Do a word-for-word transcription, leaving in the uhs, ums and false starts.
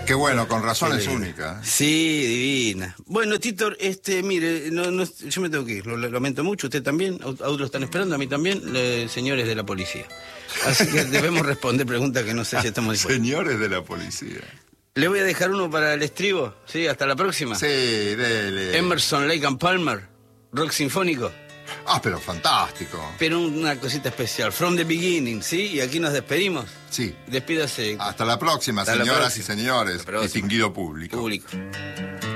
Qué bueno, con razón es única. Sí, divina. Bueno, Tito, este, mire, no, no, yo me tengo que ir, lo, lo lamento mucho, usted también, a otros están esperando, a mí también, eh, señores de la policía. Así que debemos responder preguntas que no sé si estamos dispuestos. Señores de la policía. Le voy a dejar uno para el estribo, ¿sí? Hasta la próxima. Sí, dele. Emerson, Lake and Palmer, rock sinfónico. Ah, pero fantástico. Pero una cosita especial, From the Beginning, ¿sí? Y aquí nos despedimos. Sí. Despídase. Hasta la próxima, Hasta la señoras próxima. y señores, Hasta la próxima. distinguido público. Público.